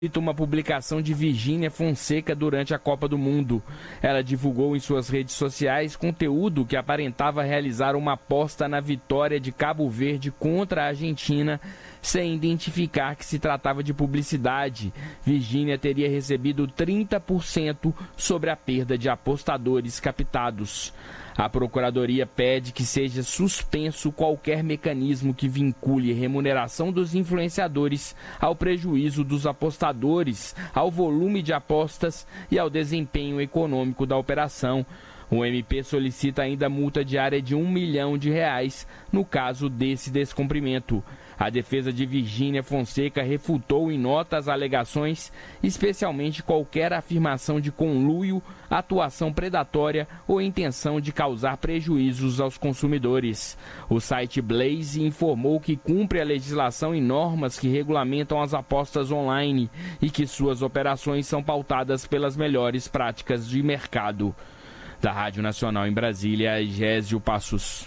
uma publicação de Virgínia Fonseca durante a Copa do Mundo. Ela divulgou em suas redes sociais conteúdo que aparentava realizar uma aposta na vitória de Cabo Verde contra a Argentina, sem identificar que se tratava de publicidade. Virgínia teria recebido 30% sobre a perda de apostadores captados. A Procuradoria pede que seja suspenso qualquer mecanismo que vincule remuneração dos influenciadores ao prejuízo dos apostadores, ao volume de apostas e ao desempenho econômico da operação. O MP solicita ainda multa diária de R$ 1 milhão no caso desse descumprimento. A defesa de Virgínia Fonseca refutou em nota as alegações, especialmente qualquer afirmação de conluio, atuação predatória ou intenção de causar prejuízos aos consumidores. O site Blaze informou que cumpre a legislação e normas que regulamentam as apostas online e que suas operações são pautadas pelas melhores práticas de mercado. Da Rádio Nacional em Brasília, Gésio Passos.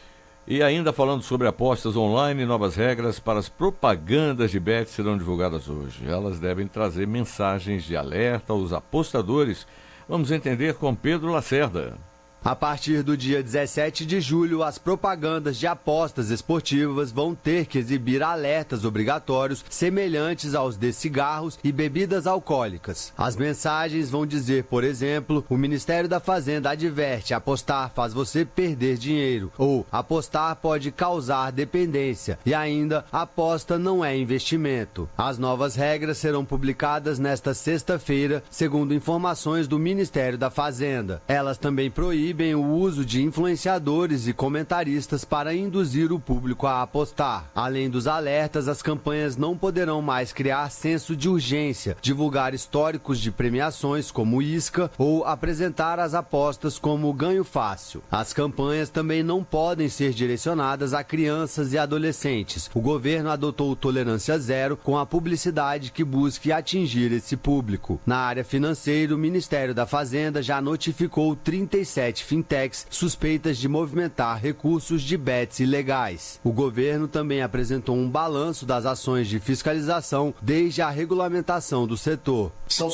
E ainda falando sobre apostas online, novas regras para as propagandas de bet serão divulgadas hoje. Elas devem trazer mensagens de alerta aos apostadores. Vamos entender com Pedro Lacerda. A partir do dia 17 de julho, as propagandas de apostas esportivas vão ter que exibir alertas obrigatórios semelhantes aos de cigarros e bebidas alcoólicas. As mensagens vão dizer, por exemplo, o Ministério da Fazenda adverte: apostar faz você perder dinheiro, ou apostar pode causar dependência, e ainda, aposta não é investimento. As novas regras serão publicadas nesta sexta-feira, segundo informações do Ministério da Fazenda. Elas também proíbem o uso de influenciadores e comentaristas para induzir o público a apostar. Além dos alertas, as campanhas não poderão mais criar senso de urgência, divulgar históricos de premiações como isca ou apresentar as apostas como ganho fácil. As campanhas também não podem ser direcionadas a crianças e adolescentes. O governo adotou tolerância zero com a publicidade que busque atingir esse público. Na área financeira, o Ministério da Fazenda já notificou 37 fintechs suspeitas de movimentar recursos de bets ilegais. O governo também apresentou um balanço das ações de fiscalização desde a regulamentação do setor. São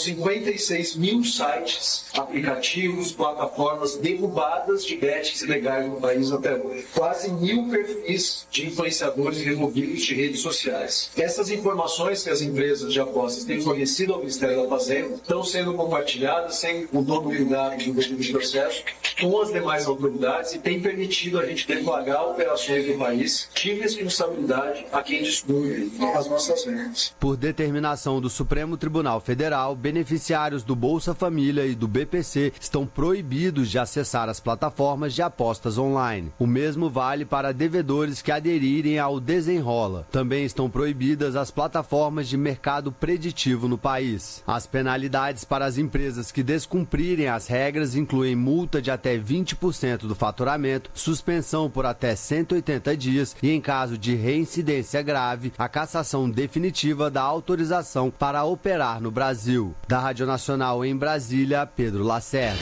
56 mil sites, aplicativos, plataformas derrubadas de bets ilegais no país até hoje. Quase 1.000 perfis de influenciadores removidos de redes sociais. Essas informações que as empresas de apostas têm fornecido ao Ministério da Fazenda estão sendo compartilhadas sem o dono ligado do processo com as demais autoridades e tem permitido a gente deflagrar operações do país de responsabilidade a quem descumpre as nossas regras. Por determinação do Supremo Tribunal Federal, beneficiários do Bolsa Família e do BPC estão proibidos de acessar as plataformas de apostas online. O mesmo vale para devedores que aderirem ao Desenrola. Também estão proibidas as plataformas de mercado preditivo no país. As penalidades para as empresas que descumprirem as regras incluem multa de até 20% do faturamento, suspensão por até 180 dias e, em caso de reincidência grave, a cassação definitiva da autorização para operar no Brasil. Da Rádio Nacional em Brasília, Pedro Lacerda.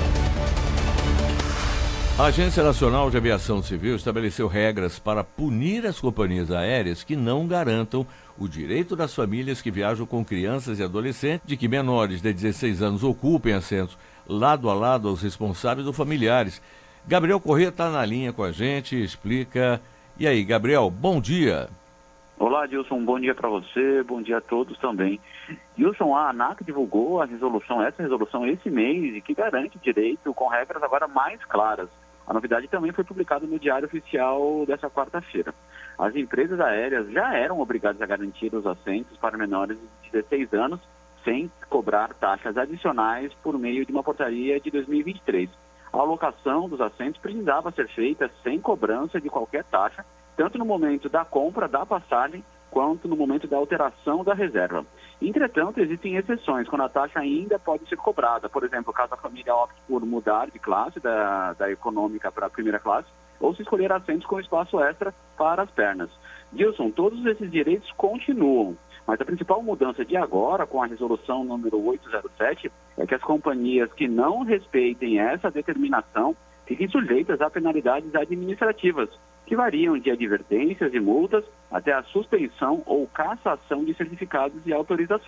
A Agência Nacional de Aviação Civil estabeleceu regras para punir as companhias aéreas que não garantam o direito das famílias que viajam com crianças e adolescentes de que menores de 16 anos ocupem assentos lado a lado aos responsáveis ou familiares. Gabriel Corrêa está na linha com a gente, explica. E aí, Gabriel, bom dia. Olá, Dilson, bom dia para você, bom dia a todos também. Dilson, a ANAC divulgou essa resolução esse mês, e que garante direito com regras agora mais claras. A novidade também foi publicada no Diário Oficial dessa quarta-feira. As empresas aéreas já eram obrigadas a garantir os assentos para menores de 16 anos, sem cobrar taxas adicionais por meio de uma portaria de 2023. A alocação dos assentos precisava ser feita sem cobrança de qualquer taxa, tanto no momento da compra da passagem, quanto no momento da alteração da reserva. Entretanto, existem exceções, quando a taxa ainda pode ser cobrada. Por exemplo, caso a família opte por mudar de classe, da econômica para a primeira classe, ou se escolher assentos com espaço extra para as pernas. Dilson, todos esses direitos continuam. Mas a principal mudança de agora, com a resolução número 807, é que as companhias que não respeitem essa determinação fiquem sujeitas a penalidades administrativas, que variam de advertências e multas até a suspensão ou cassação de certificados e autorizações.